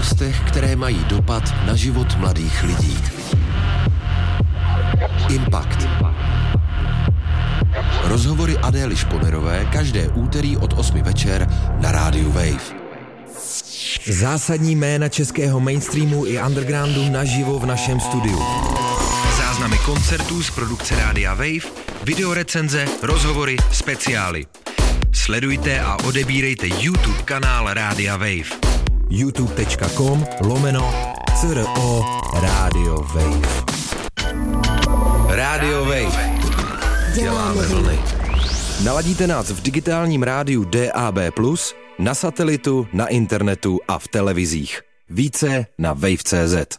událostech, které mají dopad na život mladých lidí. Impact. Rozhovory Adély Šponerové každé úterý od 8 večer na rádiu Wave. Zásadní jména českého mainstreamu i undergroundu naživo v našem studiu. Záznamy koncertů z produkce rádia Wave, videorecenze, rozhovory, speciály. Sledujte a odebírejte YouTube kanál rádia Wave. youtube.com/CRO Radio Wave. Radio Wave. Děláme vlny. Naladíte nás v digitálním rádiu DAB+, na satelitu, na internetu a v televizích. Více na wave.cz.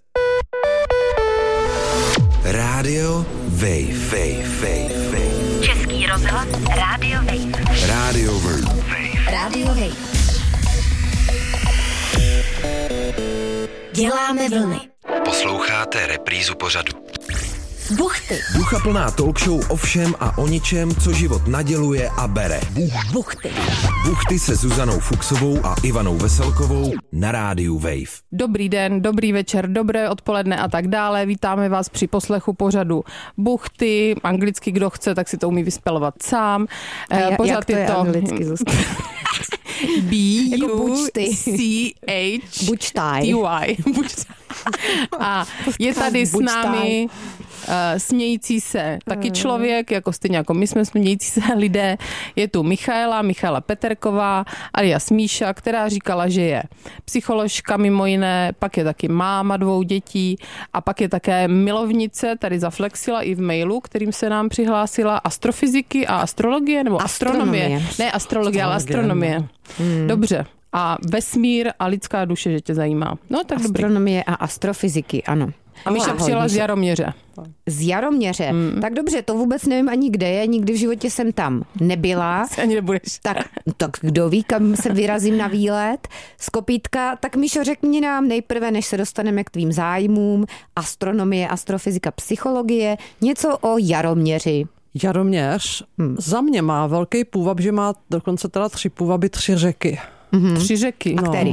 Radio Wave. Český rozhlas Radio Wave. Radio Wave. Radio Wave. Děláme vlny. Posloucháte reprízu pořadu. Buchty. Duchaplná talkshow o všem a o ničem, co život naděluje a bere. Buchty. Buchty se Zuzanou Fuchsovou a Ivanou Veselkovou na rádiu Wave. Dobrý den, dobrý večer, dobré odpoledne a tak dále. Vítáme vás při poslechu pořadu Buchty. Anglicky, kdo chce, tak si to umí vyspelovat sám. Jak to je anglicky, Zuzka? B-U-C-H-T-Y. A je tady s námi smějící se taky člověk, jako stejně jako my jsme smějící se lidé. Je tu Michaela Peterková alias Míša, která říkala, že je psycholožka mimo jiné, pak je taky máma 2 dětí a pak je také milovnice, tady zaflexila i v mailu, kterým se nám přihlásila, astrofyziky a astrologie, nebo astronomie. Ne astrologie, ale astronomie. Dobře. A vesmír a lidská duše, že tě zajímá. No tak dobrý. Astronomie a astrofyziky, ano. A Míša přijela z Jaroměře. Z Jaroměře? Tak dobře, to vůbec nevím ani kde je, nikdy v životě jsem tam nebyla. Ani nebudeš. Tak kdo ví, kam se vyrazím na výlet. Z kopítka, tak Míšo, řekni nám nejprve, než se dostaneme k tvým zájmům, astronomie, astrofyzika, psychologie, něco o Jaroměři. Jaroměř za mě má velký půvab, že má dokonce teda 3 půvaby, 3 řeky. 3 řeky. A který?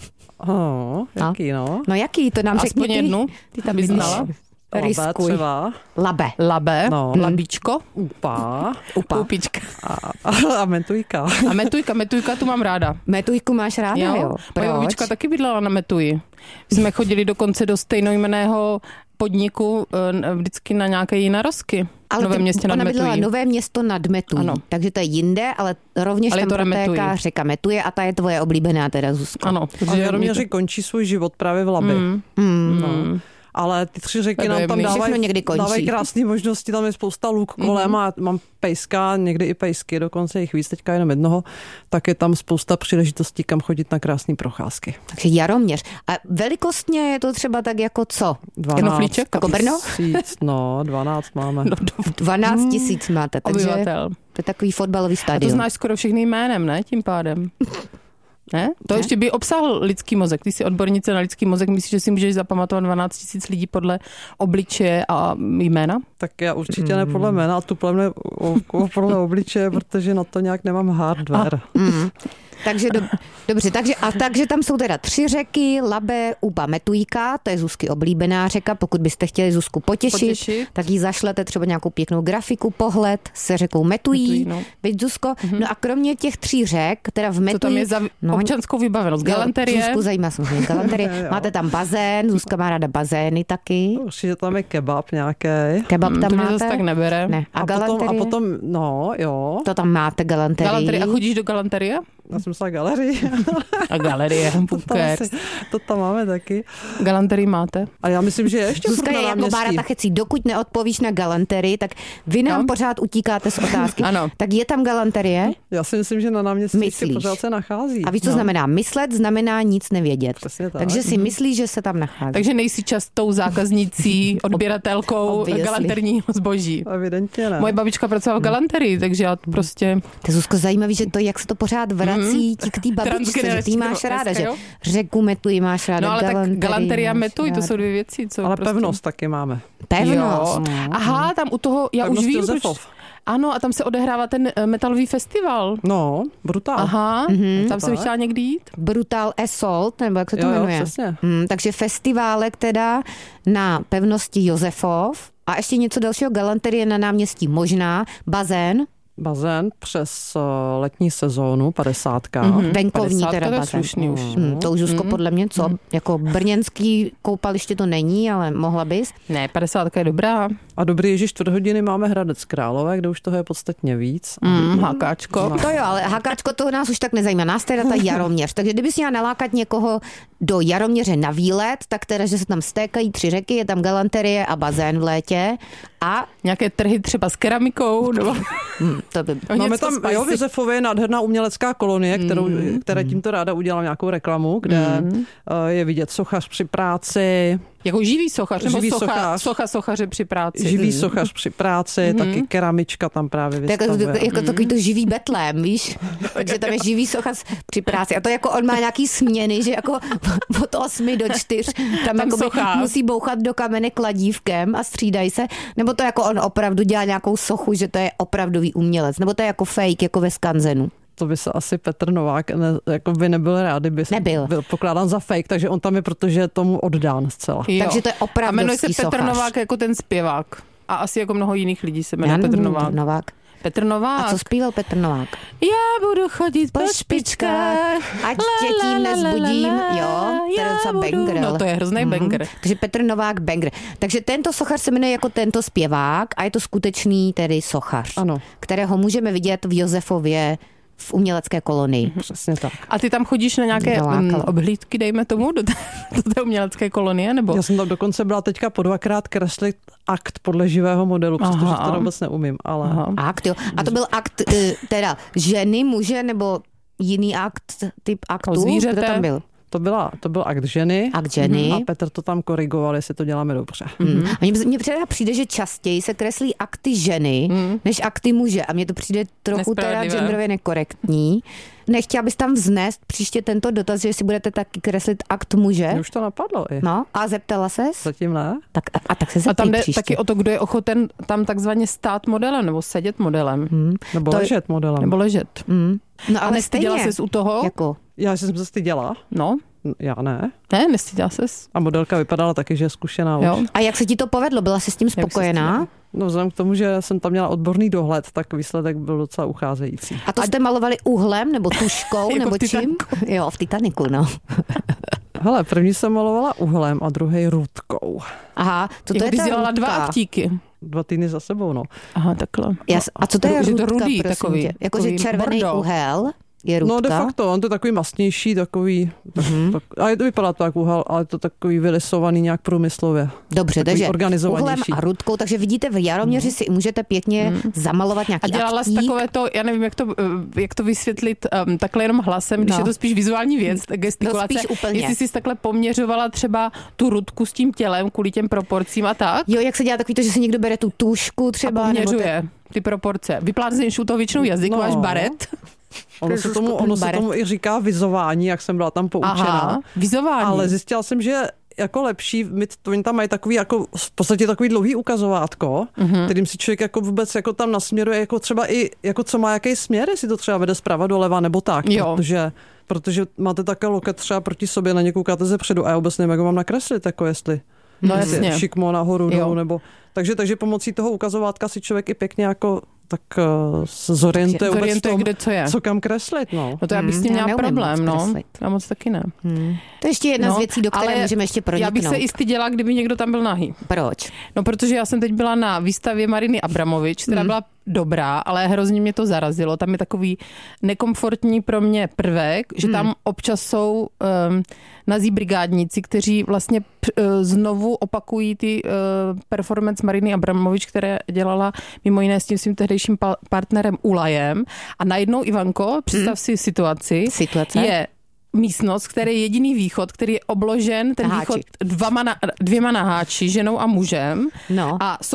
Jaký, no? No jaký, to nám řekni aspoň jednu, ty tam bys znala. Riskuj. Třeba. Labe. No. Labíčko. Upa. Poupička. A metujka. A metujka tu mám ráda. Metujku máš ráda, jo? Moje babička taky bydlela na Metuji. Jsme chodili dokonce do stejnojmenného podniku vždycky na nějaké jiné rozky. Ale Nové Městě nad Metují. Ona Nové Město nad Metují. Ano. Takže to je jinde, ale rovněž tam protéká řeka Metuje a ta je tvoje oblíbená teda, Zuzko. Ano. A Jaroměři končí svůj život právě v Labi. No. Ale ty 3 řeky nám tam dávají krásné možnosti, tam je spousta luk kolem a mám pejska, někdy i pejsky, dokonce jich víc, teďka jenom jednoho, tak je tam spousta příležitostí, kam chodit na krásné procházky. Takže Jaroměř. A velikostně je to třeba tak jako co? 12 jako Brno? 12 máme. 12 000 máte, takže obyvatel. To je takový fotbalový stadion. A to znáš skoro všechny jménem, ne? Tím pádem. Ne? To ještě by obsahl lidský mozek. Ty jsi odbornice na lidský mozek. Myslíš, že si můžeš zapamatovat 12 000 lidí podle obličeje a jména? Tak já určitě ne podle jména, a tu podle obličeje, protože na to nějak nemám hardware. Takže dobře, takže tam jsou teda 3 řeky, Labe, Upa, Metujka, to je Zuzky oblíbená řeka, pokud byste chtěli Zuzku potěšit. Tak jí zašlete třeba nějakou pěknou grafiku, pohled se řekou Metují, veď Zuzko. No a kromě těch 3 řek, teda v Metují... Co tam je za občanskou vybavenost? Galanterie? Zuzku zajímá samozřejmě galanterie. Máte tam bazén, Zuzka má ráda bazény taky. Určitě tam je kebab nějaký. Kebab tam to máte? To zase tak nebere. Ne. A potom, jo. To tam máte galanterii. A chodíš do galanterie? Já jsem myslela galerii. A galerie, to tam máme taky. Galanterii máte? A já myslím, že ještě Zuzka je jako Bára Tachecí. Dokud neodpovíš na galanterii, tak vy nám pořád utíkáte z otázky. Ano. Tak je tam galanterie? Já si myslím, že na náměstí si pořád se nachází. A víš, co znamená? Myslet znamená nic nevědět. Přesně tak. Takže si myslíš, že se tam nachází. Takže nejsi častou zákaznicí, odběratelkou galanterního zboží. Evidentně ne. Moje babička pracovala v galanterii, takže já prostě... To je, Zuzko, zajímavý, že to, jak se to pořád vrací k té babičce, že ty máš ráda, že řeku Metuji máš ráda. No ale tak galanterie a Metuji, to jsou 2 věci. Co ale prostě... pevnost taky máme. Pevnost. Aha, tam u toho, já pevnost už vím, Josefov. Ano, a tam se odehrává ten metalový festival. No, Brutál. Aha, tam jsem chtěla někdy jít. Brutal Assault, nebo jak se to jmenuje. Jo, přesně. Takže festiválek teda na pevnosti Josefov a ještě něco dalšího, galanterie na náměstí Možná, bazén přes letní sezónu, 50. Venkovní 50, teda to je bazén. slušný už. To už Zuzko, podle mě co? Jako brněnský koupaliště to není, ale mohla bys. Ne, 50 je dobrá. A dobrý Ježíš 4 máme Hradec Králové, kde už toho je podstatně víc. Hakáčko. To jo, ale Hakáčko to nás už tak nezajímá. Nás teda ta Jaroměř. Takže kdybys měla nalákat někoho do Jaroměře na výlet, tak teda, že se tam stékají 3 řeky, je tam galanterie a bazén v létě a nějaké trhy třeba s keramikou, nebo... to by... Máme tam, v Josefově nádherná umělecká kolonie, které tímto ráda udělám nějakou reklamu, kde je vidět sochař při práci. Jako živý sochař, nebo sochař. sochaře při práci. Živý sochař při práci, taky keramička tam právě vystavuje. Jako takový to živý betlém, víš? Takže tam je živý sochař při práci. A to jako on má nějaký směny, že jako od 8 do 4 tam musí bouchat do kamene kladívkem a střídají se. Nebo to jako on opravdu dělá nějakou sochu, že to je opravdový umělec. Nebo to je jako fake, jako ve Skanzenu. To by se asi Petr Novák jako by nebyl rád, kdyby byl pokládán za fake, takže on tam je, protože je tomu oddán zcela. Jo. Takže to je opravdovský a jmenuje se Petr sochař. Novák jako ten zpěvák. A asi jako mnoho jiných lidí se jmenuje Petr Novák. Petr Novák. A co zpíval Petr Novák? Já budu chodit po špičkách. Ať tě tím nezbudím. Jo, to je docela banger. No to je hrozný banger. Takže Petr Novák banger. Takže tento sochař se jmenuje jako tento zpěvák a je to skutečný tedy sochař. Ano. Kterého můžeme vidět v Josefově v umělecké kolonii. Přesně tak. A ty tam chodíš na nějaké obhlídky, dejme tomu, do té umělecké kolonie? Nebo? Já jsem tam dokonce byla teďka po 2krát kreslit akt podle živého modelu, přestože to vůbec neumím. Ale... Akt, jo. A to byl akt teda ženy, muže, nebo jiný akt, typ aktu? Zvířete. Kdo tam byl? To byl akt ženy. Akt ženy. A Petr to tam korigoval, jestli to děláme dobře. A mně teda přijde, že častěji se kreslí akty ženy, než akty muže. A mně to přijde trochu teda genderově nekorektní. Nechtěla bys tam vznést příště tento dotaz, že si budete taky kreslit akt muže? Mě už to napadlo. No, a zeptala ses? Zatím ne. Tak se zeptej a tam jde příště. taky o to, kdo je ochoten tam takzvaně stát modelem, nebo sedět modelem. Nebo ležet modelem. Nebo ležet. No, ale nestyděla ses u toho? Jako? Já jsem se styděla. No. Já ne. Ne, nestyděla ses. A modelka vypadala taky, že je zkušená už. A jak se ti to povedlo? Byla jsi s tím spokojená? No vzhledem k tomu, že jsem tam měla odborný dohled, tak výsledek byl docela ucházející. A to jste malovali uhlem, nebo tuškou, nebo čím? Jo, v Titaniku, no. Hele, první jsem malovala uhlem a druhý růdkou. Aha, co to je ta dělala růdka? 2 aktíky. 2 týdny za sebou, no. Aha, takhle. A co to je růdka, rudý, prosím takový, tě? Jakože červený bordeaux. uhel je růdka? No de facto, on to je takový mastnější, takový, a to vypadá to jak uhel, ale to takový vylisovaný nějak průmyslově. Dobře, takže uhlem organizovanější. a růdkou, takže vidíte v Jaroměři si můžete pěkně zamalovat nějaký A dělala jsi takové to, já nevím, jak to vysvětlit takhle jenom hlasem, když je to spíš vizuální věc, gestikulace. No spíš úplně. Jestli jsi takhle poměřovala třeba tu rudku s tím tělem kvůli těm proporcím a tak? Jo, jak se dělá takový to, že si někdo bere tu tušku třeba. A poměřuje ty proporce. Vyplácíš u toho většinou jazyk, máš baret. Ono se tomu i říká vizování, jak jsem byla tam poučená. Aha, vizování. Ale zjistila jsem, že jako lepší, oni tam mají takový jako v podstatě takový dlouhý ukazovátko, kterým si člověk jako vůbec jako tam nasměruje, jako třeba i jako co má jaký směr, jestli to třeba vede zprava doleva nebo tak, protože máte také loket třeba proti sobě, na ně koukáte ze předu a já vůbec nevím, jak ho mám nakreslit, jako jestli šikmo nahoru dolů, nebo takže pomocí toho ukazovátka si člověk i pěkně jako tak zorientuje vůbec tom, co kam kreslit. No to já bych s tím měla problém, Já moc taky ne. To je ještě jedna z věcí, do které můžeme ještě proniknout. Já bych se i styděla, kdyby někdo tam byl nahý. Proč? No, protože já jsem teď byla na výstavě Mariny Abramovič, která byla dobrá, ale hrozně mě to zarazilo. Tam je takový nekomfortní pro mě prvek, že tam občas jsou nazí brigádníci, kteří vlastně znovu opakují ty performance Mariny Abramovič, které dělala mimo jiné s tím svým tehdejším partnerem Ulajem. A najednou, Ivanko, představ si situaci. Je místnost, který je jediný východ, který je obložen, ten východ dvěma naháči, ženou a mužem. No. A jsou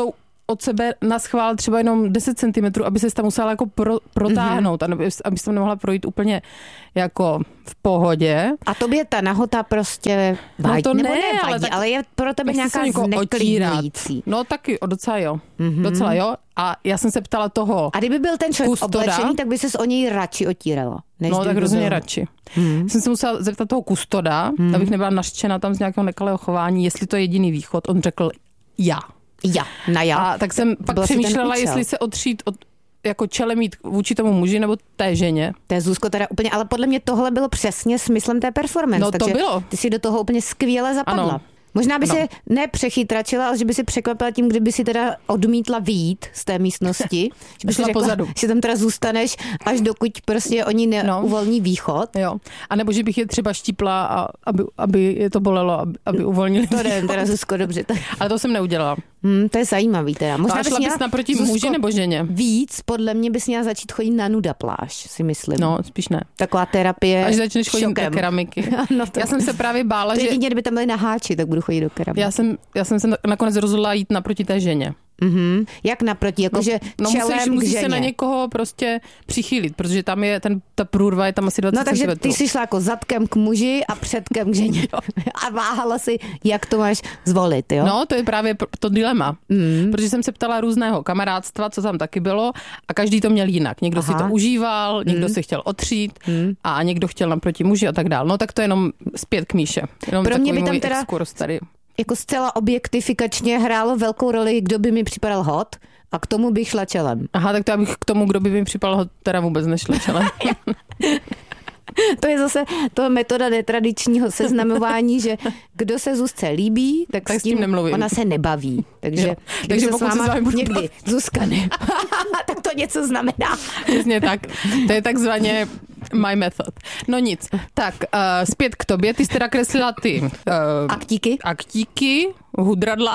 od sebe naschvál třeba jenom 10 cm, aby se tam musela jako protáhnout, aby se tam nemohla projít úplně jako v pohodě. A tobě ta nahota prostě vadí, to nebo nevadí, ale je pro tebe nějaká zneklidňující. No taky docela jo. Docela jo. A já jsem se ptala toho A kdyby byl ten člověk kustoda, oblečený, tak by ses o něj radši otírala. No tak rozhodně radši. Jsem se musela zeptat toho kustoda, abych nebyla naštřena tam z nějakého nekalého chování, jestli to je jediný východ. On řekl já. Já. A tak jsem pak přemýšlela, jestli se otřít jako čele mít vůči tomu muži nebo té ženě. To je, Zuzko, teda úplně, ale podle mě tohle bylo přesně smyslem té performance. No to takže bylo. Ty si do toho úplně skvěle zapadla. Ano. Možná by se nepřechytračila, ale že by si překvapila tím, kdyby si teda odmítla vyjít z té místnosti. Že by si řekla, pozadu. že tam teda zůstaneš, až dokud prostě oni neuvolní východ. Jo. A nebo že bych je třeba štípla, aby je to bolelo, aby uvolnili. To jde, teda Zuzko, dobře. Ale to jsem neudělala. To je zajímavý teda. Možná šla bys naproti muži nebo ženě? Víc, podle mě bys měla začít chodit na nuda pláž, si myslím. No, spíš ne. Taková terapie. Až začneš chodit do keramiky. Já jsem se právě bála, že... Jedině, kdyby tam byli naháči, tak budu chodit do keramiky. Já jsem se nakonec rozhodla jít naproti té ženě. Jak naproti? Jakože čelem musíš k ženě. se na někoho prostě přichýlit, protože tam je ta průrva je tam asi 20 cm. No takže ty jsi šla jako zadkem k muži a předkem k ženě. A váhala si, jak to máš zvolit, jo? No, to je právě to dilema. Protože jsem se ptala různého kamarádstva, co tam taky bylo, a každý to měl jinak. Někdo si to užíval, někdo se chtěl otřít a někdo chtěl naproti muži a tak dál. No tak to je jenom zpět k Míše. Jenom pro mě by tam můj teda exkurs tady. Jako zcela objektifikačně hrálo velkou roli, kdo by mi připadal hot, a k tomu bych šla čelem. Aha, tak to já bych k tomu, kdo by mi připadal hot, teda vůbec nešla čelem. To je zase to metoda netradičního seznamování, že kdo se Zuzce líbí, tak s tím nemluvím. Ona se nebaví. Takže pokud se s vámi budu někdy Zuzka ne. Tak to něco znamená. Přesně tak. To je takzvaně my method. No nic. Tak, zpět k tobě. Ty jsi teda kreslila ty... Aktíky, hudradla.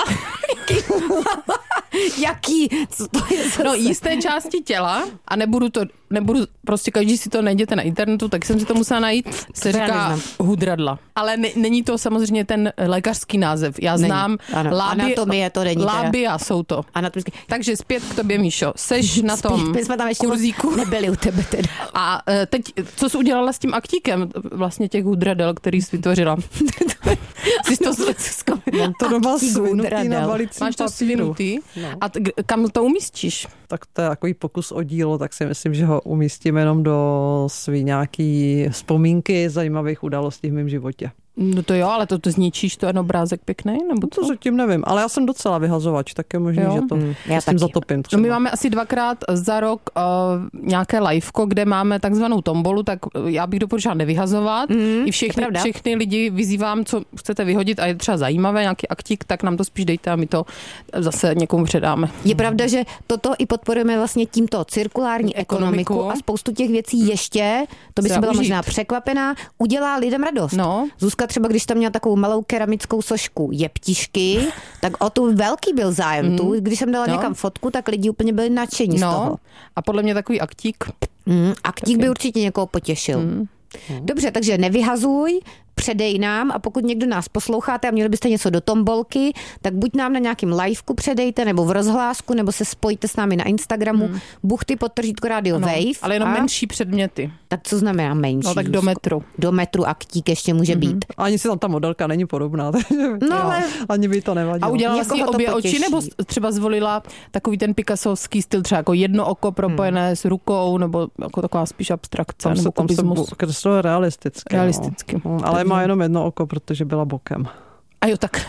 Jaký? Co to je zase? No, jisté části těla a nebudu prostě každý si to najděte na internetu, tak jsem si to musela najít, se říká hudradla. Ale není to samozřejmě ten lékařský název. Já znám anatomie, to není lábia jsou to. Anatomický. Takže zpět k tobě, Míšo. Seš na tom my jsme tam ještě kurzíku. Nebyli u tebe teda. A teď, co jsi udělala s tím aktíkem vlastně těch hudradel, který jsi vytvořila? Jsi to mám to doma svinutý na valicím Máš to papíru. svinutý? No. A kam to umístíš? Tak to je takový pokus o dílo, tak si myslím, že ho umístím jenom do svý nějaký vzpomínky zajímavých událostí v mém životě. No to jo, ale to zničíš, to je obrázek pěkný, nebo to zatím nevím, ale já jsem docela vyhazovač, tak je možný, že to s tím zatopím třeba. No my máme asi 2krát za rok nějaké liveko, kde máme takzvanou tombolu, tak já bych doporučila nevyhazovat. I všechny lidi vyzývám, co chcete vyhodit a je třeba zajímavé, nějaký aktík, tak nám to spíš dejte a my to zase někomu předáme. Je pravda, že toto i podporujeme vlastně tímto cirkulární ekonomiku a spoustu těch věcí ještě, to by si byla možná překvapená, udělá lidem radost. No. Zuzka třeba, když tam měla takovou malou keramickou sošku jeptišky, tak o tu velký byl zájem. Tu, když jsem dala někam fotku, tak lidi úplně byli nadšení z toho. A podle mě takový aktík. Aktík by určitě někoho potěšil. Dobře, takže nevyhazuj, předej nám, a pokud někdo nás posloucháte a měli byste něco do tombolky, tak buď nám na nějakým liveku předejte, nebo v rozhlásku, nebo se spojte s námi na Instagramu buchty_Radio Wave. Ale jenom menší předměty. Tak co znamená menší? No tak do metru. Do metru aktík ještě může být. Ani si tam ta modelka není podobná, takže ale ani by to nevadilo. A udělala si obě oči, nebo třeba zvolila takový ten picassovský styl, třeba jako jedno oko propojené s rukou, nebo jako taková spíš abstrakce, nebo kubismus. Kreslilo realisticky. No. Ale má jenom jedno oko, protože byla bokem. A jo, takhle,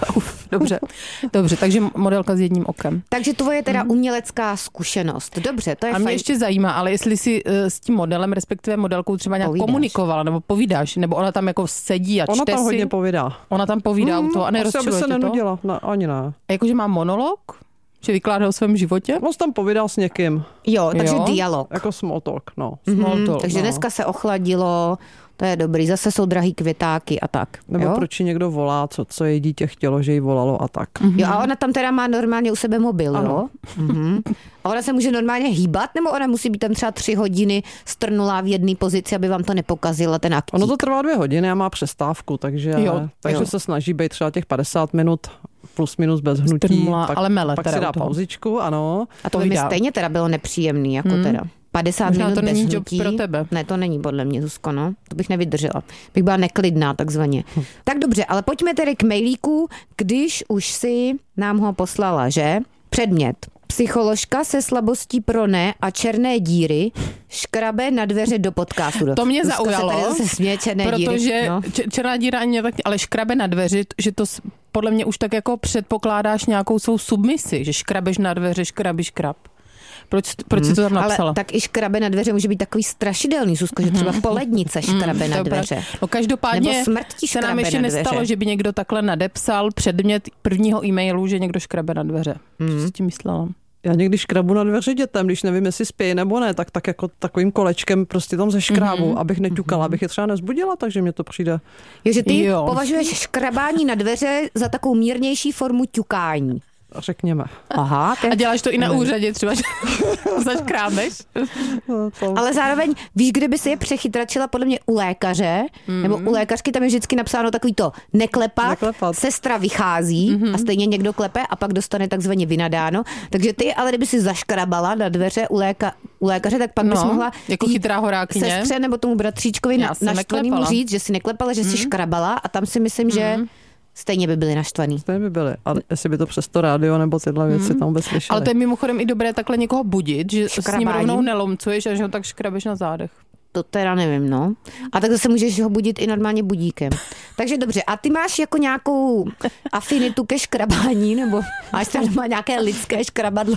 dobře, takže modelka s jedním okem. Takže tvoje teda umělecká zkušenost. Dobře, to je fajn. A mě ještě zajímá, ale jestli si s tím modelem, respektive modelkou třeba nějak komunikovala, nebo povídáš, nebo ona tam jako sedí a čte si. Ona tam hodně povídá. Ona tam povídá u toho a nerozčiluje tě to? Asi by se nenudila, ani ne. A jakože má monolog? Že vykládá o svém životě? On tam povídal s někým. Jo, takže dialog. Jako small talk, no. Takže dneska se ochladilo, to je dobrý, zase jsou drahý květáky a tak. Nebo proč ji někdo volá, co její dítě chtělo, že jí volalo a tak. Jo, a ona tam teda má normálně u sebe mobil, jo? A ona se může normálně hýbat, nebo ona musí být tam třeba 3 hodiny strnulá v jedné pozici, aby vám to nepokazila ten aktík? Ono to trvá 2 hodiny a má přestávku, takže se snaží být třeba těch 50 minut plus minus bez hnutí. Strmula, ale mele pak si dá pauzičku, ano. A to by mi stejně teda bylo nepříjemný, jako teda. 50 možná minut to není bez job hnutí. pro tebe. Ne, to není podle mě, Zuzko, no. To bych nevydržela. Bych byla neklidná takzvaně. Tak dobře, ale pojďme tedy k mailíku, když už si nám ho poslala, že? Předmět. Psycholožka se slabostí pro ne a černé díry škrabe na dveře do podcastu. To mě Zuzka zaujalo, se tady zase směje, černé protože díry. No. černá díra ani tak, ale škrabe na dveři, že to podle mě už tak jako předpokládáš nějakou svou submisi, že škrabeš na dveře, škrab. Proč si to tam napsala? Ale tak i škrabe na dveře může být takový strašidelný, Zuzko, že třeba polednice škrabe na dveře. No každopádně nebo smrt ti se nám ještě na dveře. nestalo, že by někdo takhle nadepsal předmět prvního e-mailu, že někdo škrabe na dveře. Co jsi tím myslela? Já někdy škrabu na dveře dětem, když nevím, jestli spějí nebo ne, tak jako takovým kolečkem prostě tam zeškrábu, abych neťukala, abych je třeba nezbudila, takže mě to přijde. Jo, že ty považuješ škrabání na dveře za takovou mírnější formu ťukání. Řekněme. Aha. A děláš to i na úřadě třeba, že zaškrábeš? Ale zároveň víš, kde by si je přechytračila podle mě u lékaře, nebo u lékařky tam je vždycky napsáno takový to neklepat. Sestra vychází a stejně někdo klepe a pak dostane takzvaně vynadáno. Takže ty, ale kdyby si zaškrabala na dveře u lékaře, tak pak bys mohla jako chytrá horákyně sestře nebo tomu bratříčkovi naštvanýmu říct, že si neklepala, že si škrabala a tam si myslím, že stejně by byli naštvaný. Stejně by byli, ale jestli by to přes to rádio nebo tyhle věci tam vůbec slyšeli. Ale to je mimochodem i dobré takhle někoho budit, že s ním rovnou nelomcuješ a že ho tak škrabeš na zádech. To teda nevím, no. A tak zase můžeš ho budit i normálně budíkem. Takže dobře, a ty máš jako nějakou afinitu ke škrabání, nebo máš tam nějaké lidské škrabadlo?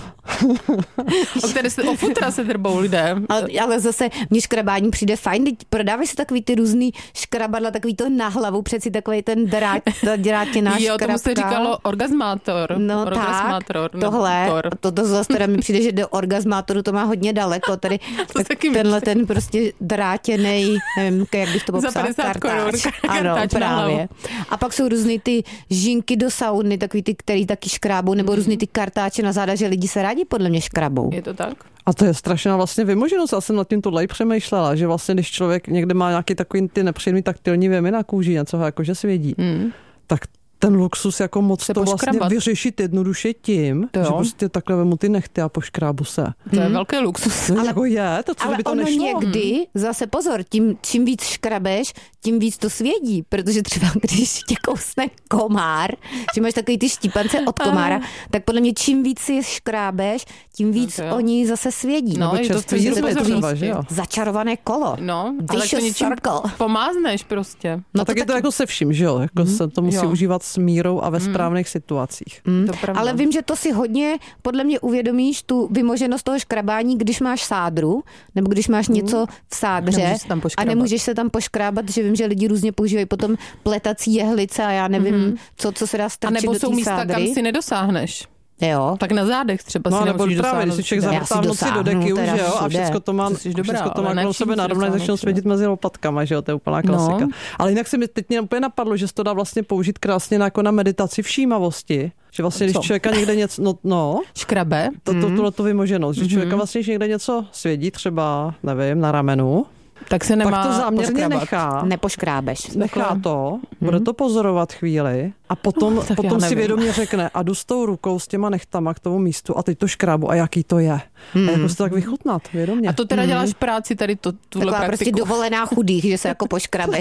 O futra se drbou lidé. Ale zase mně škrabání přijde fajn, teď prodávají se takový ty různý škrabadla, takový to na hlavu, přeci takový ten drátěná škrabka. Jo, tomu se říkalo orgasmátor. No orgasmátor, tak, tohle, to zase teda mi přijde, že do orgasmátoru to má hodně daleko, tady tenhle ten prostě drátěnej, nevím, jak bych to popsala, kartáč. Ano, právě. A pak jsou různý ty žinky do sauny, takový ty, který taky škrábou, nebo různý ty kartáče na záda, že lidi se rádi podle mě škrabou. Je to tak? A to je strašná vlastně vymoženost. Já jsem nad tím tohle i přemýšlela, že vlastně, když člověk někde má nějaký takový ty nepříjemný taktilní věmy na kůži, něco jako že svědí, tak ten luxus jako moc to vlastně vyřešit jednoduše tím, že prostě takhle vemu ty nechty a poškrábu se. To je velký luxus. No, jako je, to co by to nešlo. Ale někdy, zase pozor, čím víc škrabeš, tím víc to svědí, protože třeba když tě kousne komár, že máš takový ty štípance od komára, tak podle mě čím víc si škrábeš, tím víc oni zase svědí. No, je to třeba, že jo? Začarované kolo. No, ale to něčím pomázneš prostě. No tak je to jako se vším, že jo? Jako se to musí užívat s mírou a ve správných situacích. Ale vím, že to si hodně podle mě uvědomíš tu vymoženost toho škrabání, když máš sádru, nebo když máš něco v sádře a nemůžeš se tam poškrábat, že vím, že lidi různě používají potom pletací jehlice a já nevím, co se dá strčit do té sádry. A nebo jsou místa, kam si nedosáhneš. Jo. Tak na zádech třeba no, si nebo právě, když si člověk zavrtá v noci do deky, že jo, a všechno to má kolem sebe narovnané, začnou svědět mezi lopatkama, že jo, to je úplná klasika. No. Ale jinak se mi teď mě úplně napadlo, že se to dá vlastně použít krásně jako na meditaci všímavosti. Že vlastně, když člověka někde něco, škrabe, to vymoženost, že člověka vlastně, když někde něco svědí, třeba, nevím, na ramenu, tak se nemá tak to záměrně nechá. Nepoškrábeš. Nechá to, bude to pozorovat chvíli a potom si vědomě řekne a jdu s tou rukou, s těma nechtama k tomu místu a teď to škrábu a jaký to je. A jako si to tak vychutnat vědomě. A to teda děláš práci tady tuhle taková praktiku. Prostě dovolená chudých, že se jako poškrabeš.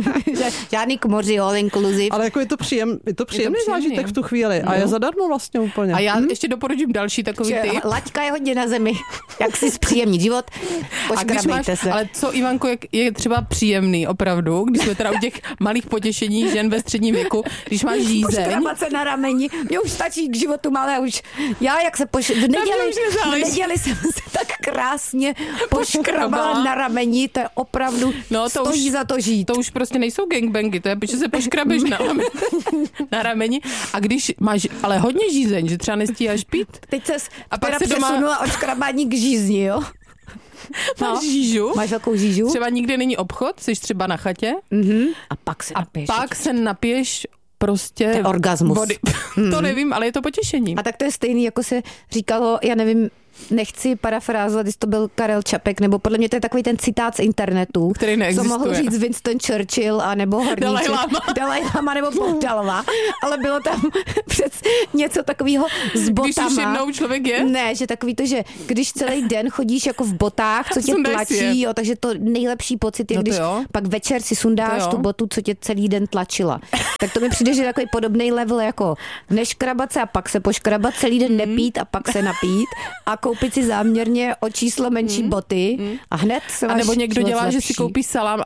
Žádný k moři, all inclusive. Ale jako je to příjemný zážitek v tu chvíli a je zadarmo vlastně úplně. A já ještě doporučím další takový typ. Laťka je hodně na zemi. Jak si zpříjemnit život, poškrabejte se. Ale co, Ivanko, je třeba příjemný opravdu, když jsme teda u těch malých potěšení žen ve středním věku, když máš žízeň. Poškrabat se na rameni, mě už stačí k životu malé už. Já jak se v neděli jsem se tak krásně poškrabala na rameni, to je opravdu stojí za to žít. To už prostě nejsou gangbangy, to je, protože se poškrabeš na rameni a když máš ale hodně žízeň, že třeba nestíháš pít. Teď ses a pak se přesunula od škrabání k žízni, jo? Máš žížu. Máš velkou žížu. Třeba nikde není obchod, jsi třeba na chatě. A pak se napiješ. A pak se napiješ prostě to je orgasmus. Vody. To nevím, ale je to potěšení. A tak to je stejný, jako se říkalo, já nevím, nechci parafrázovat, jestli to byl Karel Čapek, nebo podle mě to je takový ten citát z internetu, který neexistuje. Co mohl říct Winston Churchill, a nebo Horníček. Dalaj Lama nebo Bohdalová. Ale bylo tam přes něco takového s botama. Když už jednou člověk je? Ne, že takový to, že když celý den chodíš jako v botách, co tě tlačí, jo, takže to nejlepší pocit je, když pak večer si sundáš tu botu, co tě celý den tlačila. Tak to mi přijde, že takový podobný level jako neškrabat se a pak se poškrabat, celý den nepít a pak se napít a koupit si záměrně o číslo menší boty a hned se máš. A nebo někdo dělá, lepší. Že si koupí salám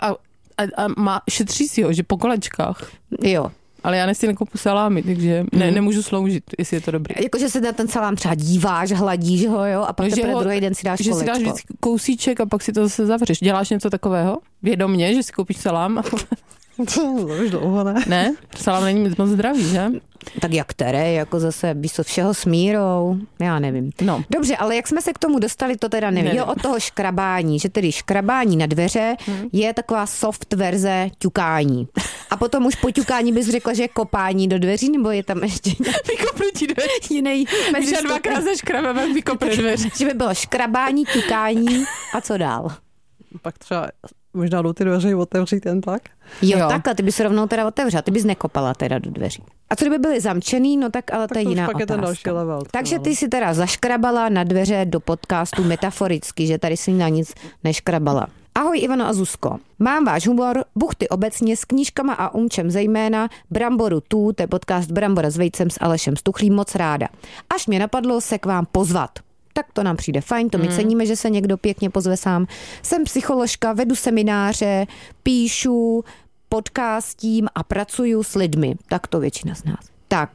a šetří si ho, že po kolečkách. Jo. Ale já si nekoupu salámy, takže nemůžu sloužit, jestli je to dobrý. Jakože se na ten salám třeba díváš, hladíš ho, jo, a pak teprve druhý den si dáš kolečko. Že si dáš vždycky kousíček a pak si to zase zavřeš. Děláš něco takového? Vědomně, že si koupíš salám? To už dlouho ne. Ne? Salám není moc zdravý, že? Tak jak které, jako zase víš co, všeho s mírou, já nevím. No. Dobře, ale jak jsme se k tomu dostali, to teda nevím. Jo, od toho škrabání, že tedy škrabání na dveře je taková soft verze ťukání. A potom už po ťukání bys řekla, že je kopání do dveří, nebo je tam ještě vykopnutí dveří. Jiný Když já dvakrát zaškrabám, vykopne dveře. Že by bylo škrabání, ťukání a co dál? Pak třeba možná do ty dveře otevřít jen tak? Jo, takhle, ty bys rovnou teda otevřela, ty bys nekopala teda do dveří. A co kdyby byly zamčený, no tak ale tak to je jiná otázka. Je ten další level. Takže ty si teda zaškrabala na dveře do podcastu metaforicky, že tady si na nic neškrabala. Ahoj Ivano a Zuzko. Mám váš humor, buchty obecně, s knížkama a umčem zejména, Bramboru tu, to je podcast Brambora s vejcem s Alešem Stuchlým, moc ráda. Až mě napadlo se k vám pozvat. Tak to nám přijde fajn, to my ceníme, že se někdo pěkně pozve sám. Jsem psycholožka, vedu semináře, píšu, podcastím a pracuju s lidmi. Tak to většina z nás. Tak,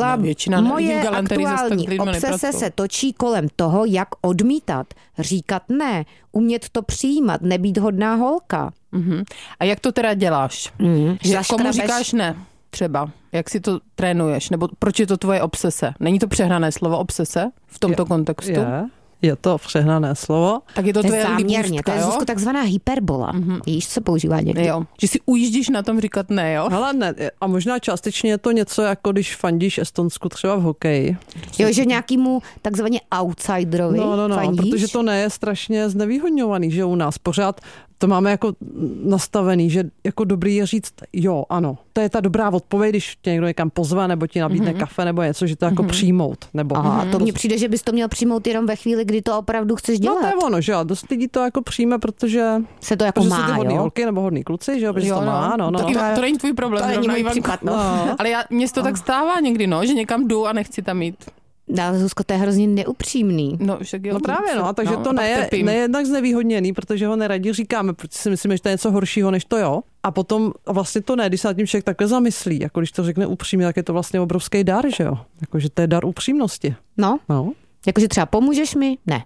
moje aktuální obsese se točí kolem toho, jak odmítat, říkat ne, umět to přijímat, nebýt hodná holka. A jak to teda děláš? Že komu říkáš ne? Třeba, jak si to trénuješ, nebo proč je to tvoje obsese? Není to přehnané slovo obsese v tomto kontextu? Je to přehnané slovo. Tak je to tvoje záměrně, to je Zuzko takzvaná hyperbola. Víš, co používá někdy? Jo, že si ujíždíš na tom říkat ne, jo? Ale ne, a možná částečně je to něco, jako když fandíš Estonsku třeba v hokeji. Jo, že nějakému takzvaně outsiderovi fandíš? Protože to ne je strašně znevýhodňovaný, že u nás pořád to máme jako nastavený, že jako dobrý je říct jo, ano. To je ta dobrá odpověď, když tě někdo někam pozve, nebo ti nabídne kafe, nebo něco, že to jako přijmout. Nebo a to mně přijde, že bys to měl přijmout jenom ve chvíli, kdy to opravdu chceš dělat. No to je ono, že jo, dost lidí to jako přijme, protože se to jako má, ty hodný holky nebo hodný kluci, že jo, protože to má, no. To není tvůj problém, to není můj případ, no. Ale mně se to tak stává někdy, no, že někam jdu a nechci tam jít. Ale Zuzko, to je hrozně neupřímný. No, však jo, právě, takže to ne jednak znevýhodněný, protože ho neradi říkáme, protože si myslíme, že to je něco horšího, než to jo. A potom vlastně to ne, když se nad tím člověk takhle zamyslí, jako když to řekne upřímně, tak je to vlastně obrovský dar, že jo? Jakože to je dar upřímnosti. No. Jakože třeba pomůžeš mi? Ne.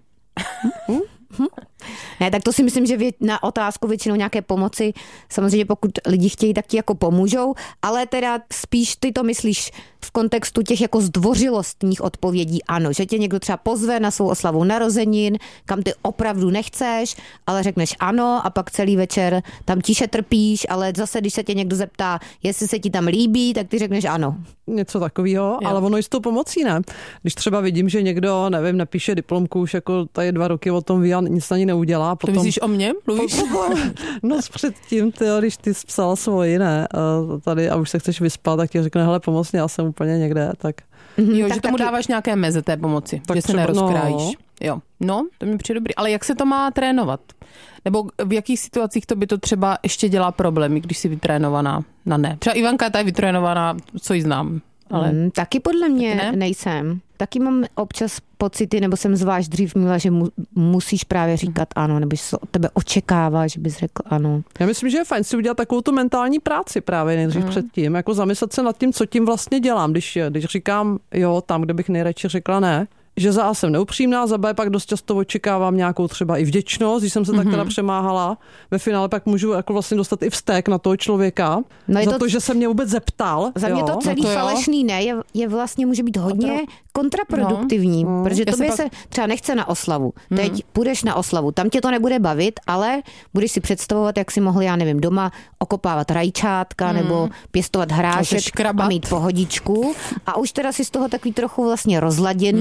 Ne, tak to si myslím, že na otázku většinou nějaké pomoci, samozřejmě pokud lidi chtějí, tak ti jako pomůžou, ale teda spíš ty to myslíš v kontextu těch jako zdvořilostních odpovědí ano, že tě někdo třeba pozve na svou oslavu narozenin, kam ty opravdu nechceš, ale řekneš ano a pak celý večer tam tiše trpíš, ale zase, když se tě někdo zeptá, jestli se ti tam líbí, tak ty řekneš ano. Něco takového, ale ono i s tou pomocí ne. Když třeba vidím, že někdo, nevím, napíše diplomku, už jako tady 2 roky o tom ví a nic na ní neudělá. Potom... To myslíš o mně? Mluvíš? No předtím, když ty jsi psala svoji, ne, tady a už se chceš vyspat, tak ti řekne, hele, pomoc mě, já jsem úplně někde, tak... Jo, tak že tomu dáváš nějaké meze té pomoci, tak že se nerozkrájíš. Jo, no, to mi přijde dobrý. Ale jak se to má trénovat? Nebo v jakých situacích to by to třeba ještě dělá problémy, když jsi vytrénovaná na ne? Třeba Ivanka ta je vytrénovaná, co ji znám. Ale... Taky podle mě nejsem. Taky mám občas pocity, nebo jsem zvlášť dřív měla, že musíš právě říkat ano, nebo že se od tebe očekává, že bys řekl ano. Já myslím, že je fajn si udělat takovou tu mentální práci právě nejdřív předtím, jako zamyslet se nad tím, co tím vlastně dělám, když říkám jo, tam, kde bych nejradši řekla ne. Že za A jsem neupřímná, za B pak dost často očekávám nějakou třeba i vděčnost, když jsem se tak teda přemáhala. Ve finále pak můžu jako vlastně dostat i vztek na toho člověka, za to, že se mě vůbec zeptal. Za mě to celý falešný ne je vlastně může být hodně kontraproduktivní, protože tobě se třeba nechce na oslavu. Teď půjdeš na oslavu, tam tě to nebude bavit, ale budeš si představovat, jak si mohl, já nevím, doma okopávat rajčátka nebo pěstovat hrášek a mít pohodičku. A už teda si z toho takový trochu vlastně rozladěný,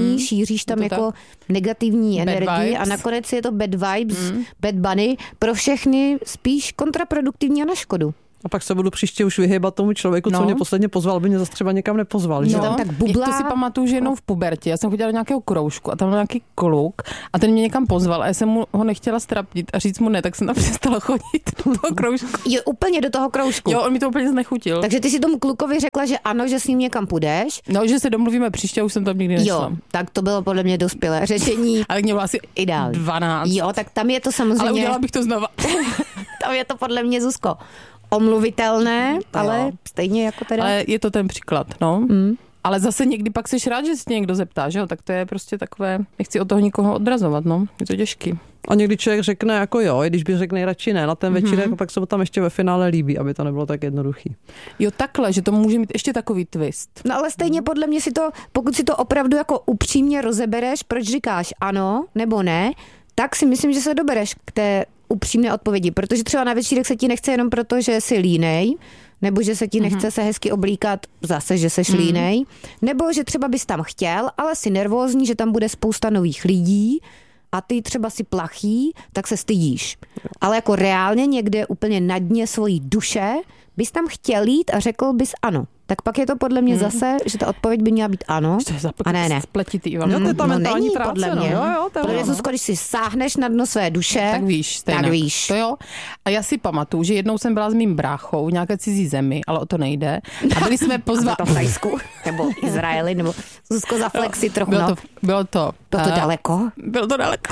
šíříš tam jako negativní energii a nakonec je to bad vibes, bad bunny, pro všechny spíš kontraproduktivní a na škodu. A pak se budu příště už vyhybat tomu člověku, co mě posledně pozval, aby mě zase třeba někam nepozval. Že? Tam tak bublá. To si pamatuju, že jednou v pubertě, já jsem chodila do nějakého kroužku a tam byl nějaký kluk a ten mě někam pozval a já jsem mu ho nechtěla strapnit a říct mu ne, tak jsem tam přestala chodit do toho kroužku. Jo, úplně do toho kroužku. Jo, on mi to úplně znechutil. Takže ty si tomu klukovi řekla, že ano, že s ním někam půjdeš. No, že se domluvíme příště, už jsem tam nikdy nešla. Jo, tak to bylo podle mě dospělé řešení. Ale mě bylo asi ideální. 12. Jo, tak tam je to samozřejmě. Ale udělala bych to znova. Tam je to podle mě, Zuzko, omluvitelné, ale stejně jako teda. Ale je to ten příklad, no. Ale zase někdy pak seš rád, že se tě někdo zeptá, že jo? Tak to je prostě takové, nechci od toho nikoho odrazovat, no. Je to těžký. A někdy člověk řekne jako jo, i když by řekl nejradši ne na ten večírek, a pak se mu tam ještě ve finále líbí, aby to nebylo tak jednoduchý. Jo, takhle, že to může mít ještě takový twist. No ale stejně podle mě si to, pokud si to opravdu jako upřímně rozebereš, proč říkáš ano nebo ne, tak si myslím, že se dobereš k té upřímné odpovědi, protože třeba na večírek se ti nechce jenom proto, že jsi línej, nebo že se ti nechce se hezky oblíkat zase, že seš línej, nebo že třeba bys tam chtěl, ale jsi nervózní, že tam bude spousta nových lidí a ty třeba si plachý, tak se stydíš. Ale jako reálně někde úplně na dně svojí duše bys tam chtěl jít a řekl bys ano. Tak pak je to podle mě zase, že ta odpověď by měla být ano. A ne. Spletitý, jo, to je ta mentální není práce, podle mě. Jo, protože Zuzko, když si sáhneš na dno své duše, tak víš. Tak víš. To jo. A já si pamatuju, že jednou jsem byla s mým bráchou v nějaké cizí zemi, ale o to nejde. A byli jsme pozváni. to v Tajsku, nebo Izraeli, nebo Zuzko za flexi trochu. Bylo to daleko? Bylo to daleko.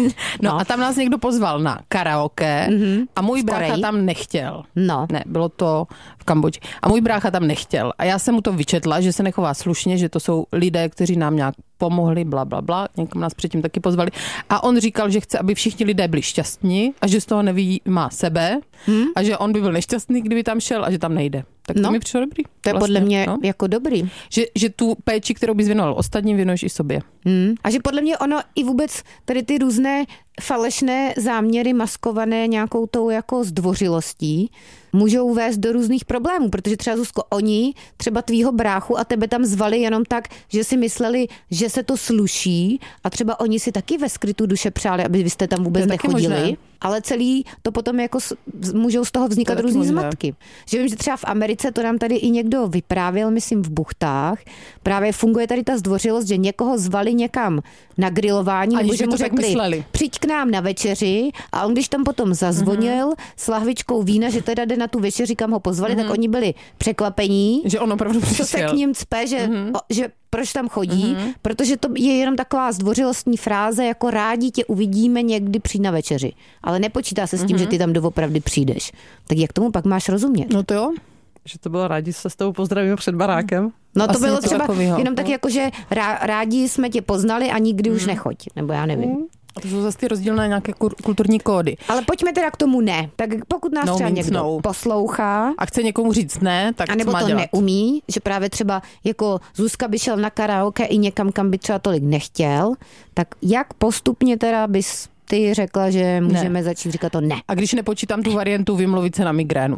No a tam nás někdo pozval na karaoke a můj brácha tam nechtěl. No. Ne, bylo to v Kambodži. A můj brácha tam nechtěl. A já jsem mu to vyčetla, že se nechová slušně, že to jsou lidé, kteří nám nějak pomohli, bla, bla, bla. Někam nás předtím taky pozvali. A on říkal, že chce, aby všichni lidé byli šťastní a že z toho nevyjímá sebe a že on by byl nešťastný, kdyby tam šel a že tam nejde. Tak to mi přišlo dobrý. To je podle mě jako dobrý. Že tu péči, kterou bys věnoval ostatním, věnuješ i sobě. A že podle mě ono i vůbec tady ty různé falešné záměry maskované nějakou tou jako zdvořilostí můžou vést do různých problémů, protože třeba Zuzko, oni třeba tvýho bráchu a tebe tam zvali jenom tak, že si mysleli, že se to sluší a třeba oni si taky ve skrytu duše přáli, aby vy jste tam vůbec nechodili. Ale celý to potom jako můžou z toho vznikat různý zmatky. Že vím, že třeba v Americe, to nám tady i někdo vyprávěl, myslím v Buchtách, právě funguje tady ta zdvořilost, že někoho zvali někam na grilování, nebo že mu řekli, přijď k nám na večeři a on když tam potom zazvonil s lahvičkou vína, že teda jde na tu večeři, kam ho pozvali, tak oni byli překvapení, že on opravdu přišel. Co se k ním cpe, že proč tam chodí, protože to je jenom taková zdvořilostní fráze, jako rádi tě uvidíme někdy přijít na večeři. Ale nepočítá se s tím, že ty tam doopravdy přijdeš. Tak jak tomu pak máš rozumět? No to jo. Že to bylo rádi se s tebou pozdravíme před barákem. No to bylo třeba jenom tak jako, že rádi jsme tě poznali a nikdy už nechoď. Nebo já nevím. A to jsou zase ty rozdílné nějaké kulturní kódy. Ale pojďme teda k tomu ne. Tak pokud nás třeba někdo poslouchá a chce někomu říct ne, tak a nebo to neumí, že právě třeba jako Zuzka by šel na karaoke i někam, kam by třeba tolik nechtěl, tak jak postupně teda bys ty řekla, že můžeme začít říkat to ne. A když nepočítám tu variantu vymluvit se na migrénu.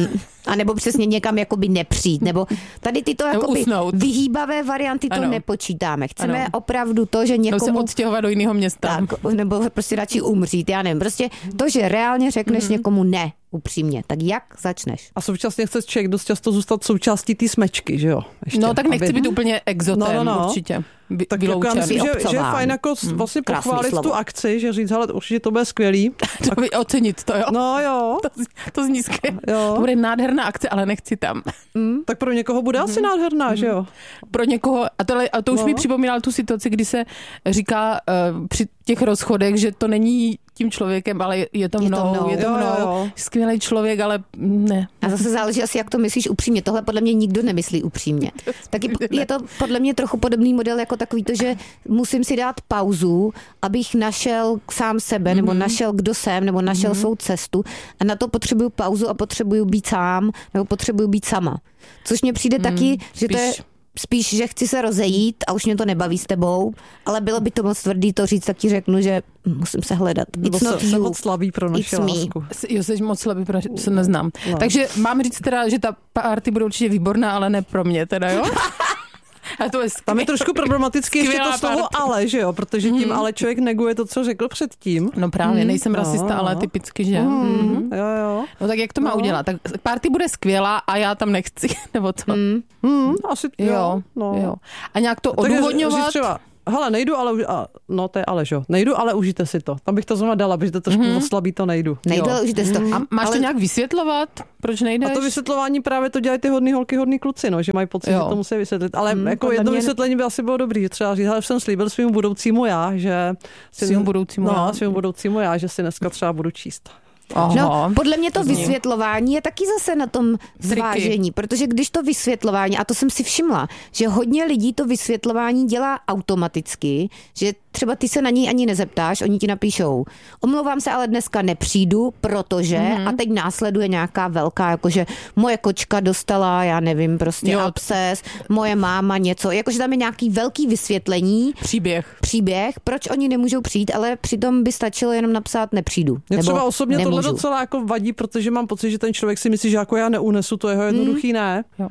A nebo přesně někam jakoby nepřijít. Nebo tady tyto jakoby vyhýbavé varianty to nepočítáme. Chceme opravdu to, že někomu... Nebo se odstěhovat do jiného města. Tak, nebo prostě radši umřít, já nevím. Prostě to, že reálně řekneš někomu ne, upřímně. Tak jak začneš? A současně chce člověk dost často zůstat součástí té smečky, že jo? Ještě, no tak nechci být úplně exotem, určitě. Tak jako myslím, že je fajn jako vlastně pochválit tu akci, že říct, hele, určitě to bude skvělý. Ocenit to, jo? No jo. To zní skvěle. To bude nádherná akce, ale nechci tam. Tak pro někoho bude asi nádherná, že jo? Pro někoho, a to už mi připomínalo tu situaci, kdy se říká při těch rozchodech, že to není tím člověkem, ale je to mnou. Skvělý člověk, ale ne. A zase záleží asi, jak to myslíš upřímně. Tohle podle mě nikdo nemyslí upřímně. Taky je to podle mě trochu podobný model jako takový to, že musím si dát pauzu, abych našel sám sebe, nebo našel, kdo jsem, nebo našel svou cestu. A na to potřebuju pauzu a potřebuju být sám, nebo potřebuju být sama. Což mně přijde taky, že to je spíš, že chci se rozejít a už mě to nebaví s tebou, ale bylo by to moc tvrdý to říct, tak ti řeknu, že musím se hledat. Jsem moc slabý pro naši lásku. Jo, jsi moc slabý, se neznám. No. Takže mám říct teda, že ta party bude určitě výborná, ale ne pro mě teda, jo? A to je tam je trošku problematicky ještě to slovo ale, že jo, protože tím ale člověk neguje to, co řekl předtím. No právě, nejsem rasista, ale typicky, že? Jo. No tak jak to má udělat? Tak party bude skvělá a já tam nechci, nebo co? Asi jo. A nějak to odůvodňovat? Hele, nejdu, ale no to je ale, že? Nejdu, ale užijte si to. Tam bych to znovu dala, protože to trošku oslabí, to nejdu. Nejdu, ale užijte si to. A máš to nějak vysvětlovat? Proč nejdeš? A to vysvětlování právě to dělají ty hodný holky, hodný kluci, no, že mají pocit, že to musí vysvětlit. Ale jako jedno vysvětlení by asi bylo dobrý, že třeba říct, že jsem slíbil svým budoucímu já, že svým budoucímu já, že si dneska třeba budu číst. No, podle mě to vysvětlování je taky zase na tom zvážení, protože když to vysvětlování, a to jsem si všimla, že hodně lidí to vysvětlování dělá automaticky, že třeba ty se na něj ani nezeptáš, oni ti napíšou, omlouvám se, ale dneska nepřijdu, protože a teď následuje nějaká velká, jakože moje kočka dostala, já nevím, prostě absces, moje máma něco, jakože tam je nějaký velký vysvětlení. Příběh, proč oni nemůžou přijít, ale přitom by stačilo jenom napsat nepřijdu. Mě třeba osobně tohle docela jako vadí, protože mám pocit, že ten člověk si myslí, že jako já neunesu, to jeho jednoduchý ne. Jo.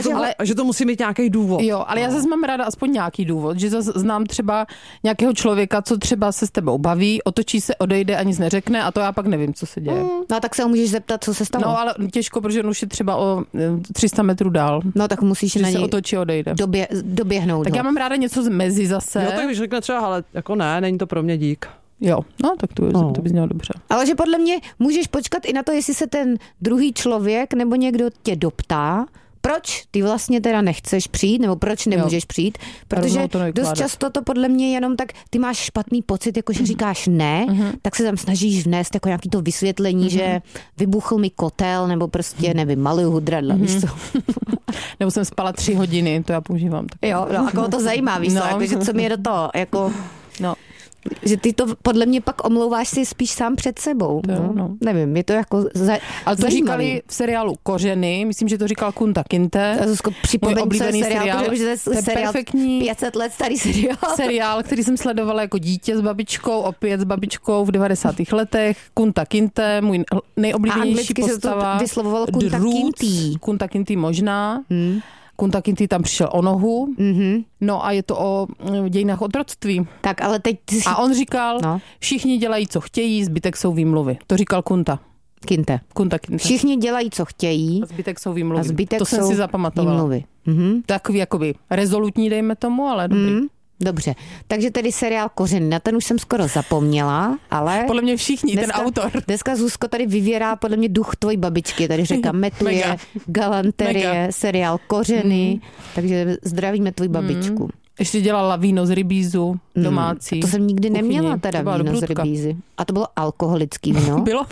A že to musí mít nějaký důvod. Jo, ale já zase mám ráda aspoň nějaký důvod, že zase znám třeba nějakého člověka, co třeba se s tebou baví, otočí se, odejde a nic neřekne a to já pak nevím, co se děje. No tak se ho můžeš zeptat, co se stalo. No ale těžko, protože on už je třeba o 300 metrů dál. No tak musíš na něj se otočí, odejde. Doběhnout. Tak já mám ráda něco mezi zase. Jo, tak když řekne třeba, ale jako ne, není to pro mě dík. Jo, no tak to by znělo dobře. Ale že podle mě můžeš počkat i na to, jestli se ten druhý člověk nebo někdo tě doptá, proč ty vlastně teda nechceš přijít, nebo proč nemůžeš přijít, protože dost často to podle mě jenom tak, ty máš špatný pocit, jako že říkáš ne, tak se tam snažíš vnést jako nějaký to vysvětlení, že vybuchl mi kotel, nebo prostě, nevím, maluju hudradla, víš co. Nebo jsem spala 3 hodiny, to já používám. Tak. Jo, no a koho to zajímá, víš co, jako, že co mi je do toho, jako... No. Že ty to podle mě pak omlouváš si spíš sám před sebou. No. Nevím, je to jako ale to říkali v seriálu Kořeny, myslím, že to říkal Kunta Kinte. Připomeň, co je seriál, protože to je perfektní 500 let starý seriál. Seriál, který jsem sledovala jako dítě s babičkou, opět s babičkou v 90. letech. Kunta Kinte, můj nejoblíbenější postava. Se to vyslovovalo Kunta Kintý. Kunta Kintý možná. Kunta Kintý tam přišel o nohu, no a je to o dějinách otroctví. Tak, ale teď... A on říkal, všichni dělají, co chtějí, zbytek jsou výmluvy. To říkal Kunta Kinte. Všichni dělají, co chtějí. A zbytek jsou výmluvy. To jsem si zapamatovala. Takový jakoby rezolutní, dejme tomu, ale dobrý. Dobře, takže tedy seriál Kořeny, na ten už jsem skoro zapomněla, ale... Podle mě všichni, ten autor. Dneska Zuzko tady vyvěrá podle mě duch tvojí babičky, tady řeka metuje, galanterie, seriál Kořeny, takže zdravíme tvoji babičku. Ještě dělala víno z rybízu, domácí. To jsem nikdy neměla teda víno z rybízy. A to bylo alkoholický víno? Bylo.